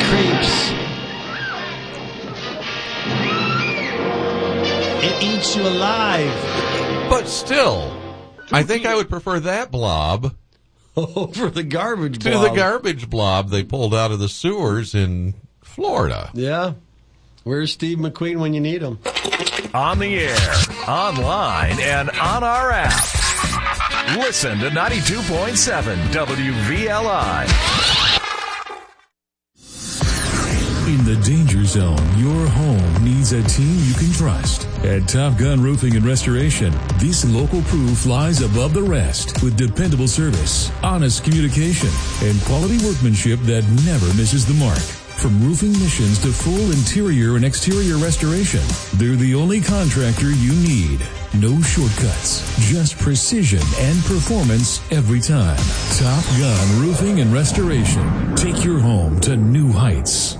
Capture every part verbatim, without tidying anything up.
creeps. It eats you alive. But still, I think I would prefer that blob over the garbage to blob. the garbage blob they pulled out of the sewers in Florida. Yeah. Where's Steve McQueen when you need him? On the air, online, and on our app. Listen to ninety-two point seven W V L I. In the danger zone, your home needs a team you can trust. At Top Gun Roofing and Restoration, this local crew flies above the rest with dependable service, honest communication, and quality workmanship that never misses the mark. From roofing missions to full interior and exterior restoration, they're the only contractor you need. No shortcuts, just precision and performance every time. Top Gun Roofing and Restoration. Take your home to new heights.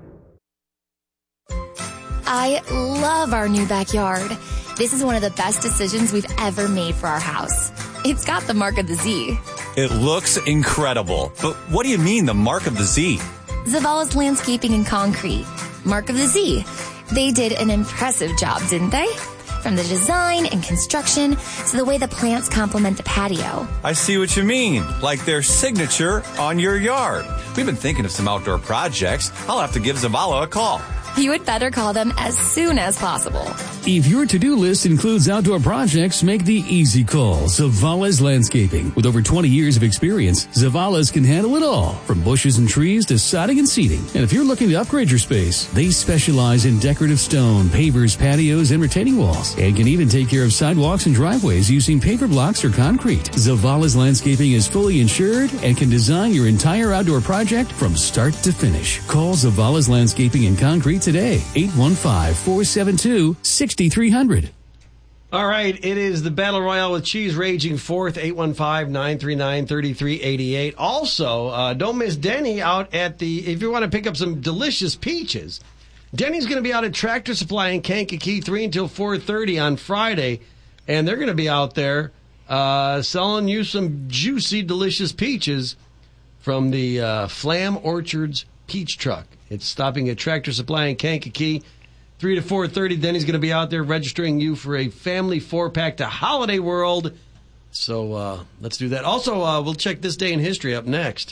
I love our new backyard. This is one of the best decisions we've ever made for our house. It's got the mark of the Z. It looks incredible. But what do you mean, the mark of the Z? Zavala's Landscaping and Concrete. Mark of the Z. They did an impressive job, didn't they? From the design and construction to the way the plants complement the patio. I see what you mean. Like their signature on your yard. We've been thinking of some outdoor projects. I'll have to give Zavala a call. You had better call them as soon as possible. If your to-do list includes outdoor projects, make the easy call. Zavala's Landscaping. With over twenty years of experience, Zavala's can handle it all, from bushes and trees to sodding and seating. And if you're looking to upgrade your space, they specialize in decorative stone, pavers, patios, and retaining walls, and can even take care of sidewalks and driveways using paper blocks or concrete. Zavala's Landscaping is fully insured and can design your entire outdoor project from start to finish. Call Zavala's Landscaping and Concrete today, eight one five, four seven two, six three zero zero. All right, it is the Battle Royale with Cheese raging forth, eight one five, nine three nine, three three eight eight. Also, uh, don't miss Denny out at the, if you want to pick up some delicious peaches, Denny's going to be out at Tractor Supply in Kankakee three until four thirty on Friday, and they're going to be out there uh, selling you some juicy, delicious peaches from the uh, Flam Orchards Peach Truck. It's stopping at Tractor Supply in Kankakee, three to four thirty. Then he's going to be out there registering you for a family four-pack to Holiday World. So uh, let's do that. Also, uh, we'll check this day in history up next.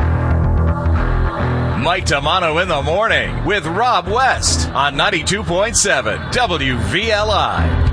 Mike Tamano in the morning with Rob West on ninety-two point seven W V L I.